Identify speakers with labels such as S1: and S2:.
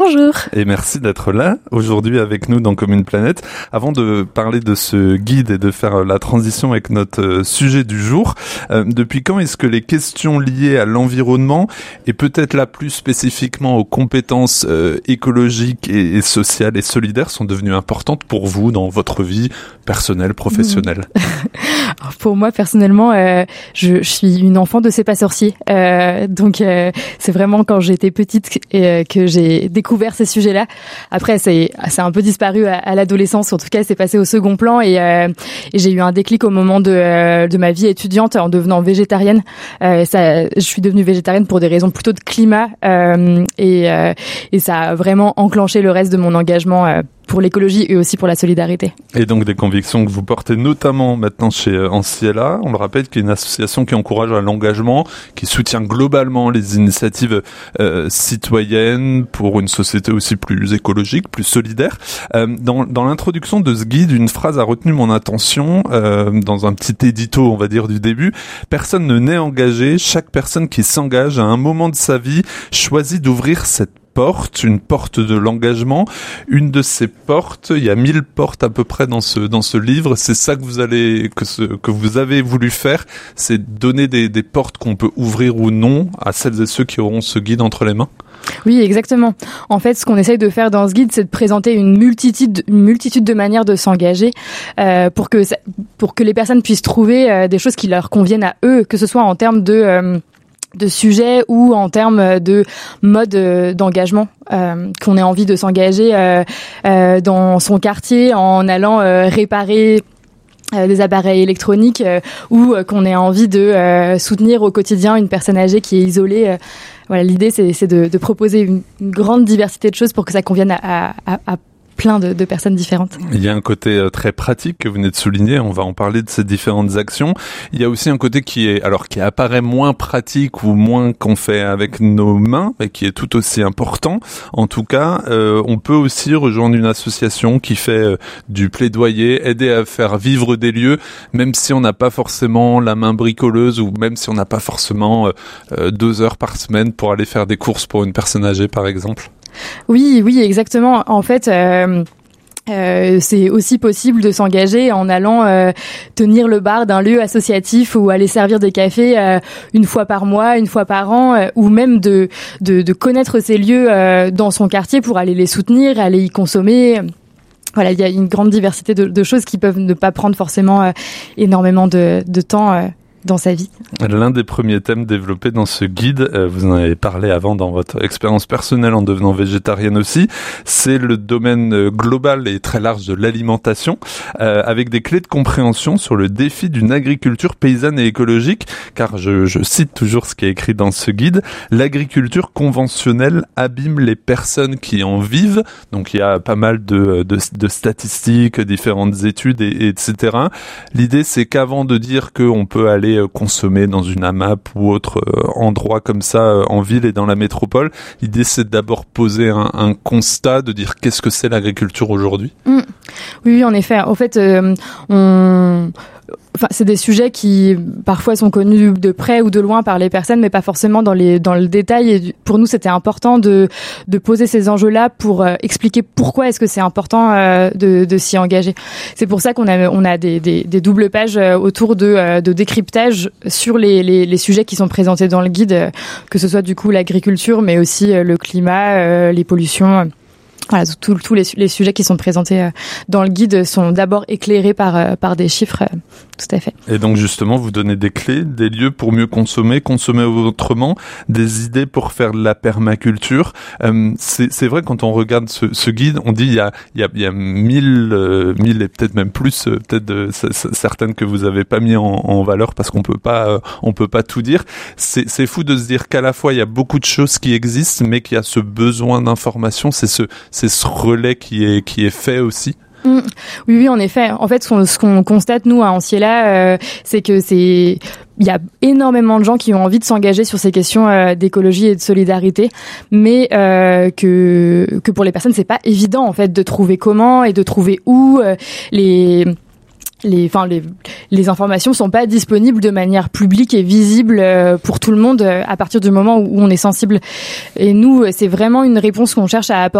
S1: Bonjour.
S2: Et merci d'être là aujourd'hui avec nous dans Commune Planète. Avant de parler de ce guide et de faire la transition avec notre sujet du jour, depuis quand est-ce que les questions liées à l'environnement et peut-être là plus spécifiquement aux compétences écologiques et sociales et solidaires sont devenues importantes pour vous dans votre vie personnelle, professionnelle?
S1: Alors pour moi personnellement, je suis une enfant de C'est pas sorcier, donc c'est vraiment quand j'étais petite que j'ai découvert ces sujets-là. Après, c'est un peu disparu à l'adolescence. En tout cas, c'est passé au second plan et j'ai eu un déclic au moment de ma vie étudiante en devenant végétarienne. Je suis devenue végétarienne pour des raisons plutôt de climat et ça a vraiment enclenché le reste de mon engagement pour l'écologie et aussi pour la solidarité.
S2: Et donc des convictions que vous portez notamment maintenant chez Anciella. On le rappelle qu'il y a une association qui encourage à l'engagement, qui soutient globalement les initiatives citoyennes pour une société aussi plus écologique, plus solidaire. Dans l'introduction de ce guide, une phrase a retenu mon attention dans un petit édito, on va dire, du début. Personne ne naît engagé, chaque personne qui s'engage à un moment de sa vie choisit d'ouvrir cette porte, une porte de l'engagement. Une de ces portes, il y a 1000 portes à peu près dans ce livre. C'est ça que vous avez voulu faire, c'est donner des portes qu'on peut ouvrir ou non à celles et ceux qui auront ce guide entre les mains.
S1: Oui, exactement. En fait, ce qu'on essaye de faire dans ce guide, c'est de présenter une multitude de manières de s'engager pour que les personnes puissent trouver des choses qui leur conviennent à eux, que ce soit en termes de sujets ou en termes de mode d'engagement, qu'on ait envie de s'engager dans son quartier en allant réparer des appareils électroniques ou qu'on ait envie de soutenir au quotidien une personne âgée qui est isolée. Voilà, l'idée c'est de proposer une grande diversité de choses pour que ça convienne à plein de personnes différentes.
S2: Il y a un côté très pratique que vous venez de souligner, on va en parler de ces différentes actions. Il y a aussi un côté qui apparaît moins pratique ou moins qu'on fait avec nos mains, et qui est tout aussi important. En tout cas, on peut aussi rejoindre une association qui fait du plaidoyer, aider à faire vivre des lieux, même si on n'a pas forcément la main bricoleuse ou même si on n'a pas forcément 2 heures par semaine pour aller faire des courses pour une personne âgée, par exemple.
S1: Oui, exactement. En fait, c'est aussi possible de s'engager en allant tenir le bar d'un lieu associatif ou aller servir des cafés une fois par mois, une fois par an, ou même de connaître ces lieux dans son quartier pour aller les soutenir, aller y consommer. Voilà, il y a une grande diversité de choses qui peuvent ne pas prendre forcément énormément de temps dans sa vie.
S2: L'un des premiers thèmes développés dans ce guide, vous en avez parlé avant dans votre expérience personnelle en devenant végétarienne aussi, c'est le domaine global et très large de l'alimentation, avec des clés de compréhension sur le défi d'une agriculture paysanne et écologique, car je cite toujours ce qui est écrit dans ce guide, l'agriculture conventionnelle abîme les personnes qui en vivent, donc il y a pas mal de statistiques, différentes études, etc. L'idée c'est qu'avant de dire qu'on peut aller consommer dans une AMAP ou autre endroit comme ça en ville et dans la métropole. L'idée, c'est d'abord poser un constat, de dire qu'est-ce que c'est l'agriculture aujourd'hui.
S1: Oui, en effet. En fait, c'est des sujets qui parfois sont connus de près ou de loin par les personnes, mais pas forcément dans le détail. Et pour nous, c'était important de poser ces enjeux-là pour expliquer pourquoi est-ce que c'est important de s'y engager. C'est pour ça qu'on a des doubles pages autour de décryptage sur les sujets qui sont présentés dans le guide, que ce soit du coup l'agriculture, mais aussi le climat, les pollutions. Voilà, tous les sujets qui sont présentés dans le guide sont d'abord éclairés par des chiffres, tout à fait.
S2: Et donc justement, vous donnez des clés, des lieux pour mieux consommer autrement, des idées pour faire de la permaculture. C'est vrai, quand on regarde ce guide, on dit il y a 1000 et peut-être même plus, certaines que vous avez pas mis en valeur parce qu'on peut pas tout dire. C'est fou de se dire qu'à la fois il y a beaucoup de choses qui existent, mais qu'il y a ce besoin d'information, c'est ce relais qui est fait aussi.
S1: Oui, en effet. En fait, ce qu'on constate, nous, à Anciella, c'est que il y a énormément de gens qui ont envie de s'engager sur ces questions d'écologie et de solidarité, mais que pour les personnes, c'est pas évident, en fait, de trouver comment et de trouver où les informations sont pas disponibles de manière publique et visible pour tout le monde à partir du moment où on est sensible. Et nous, c'est vraiment une réponse qu'on cherche à apporter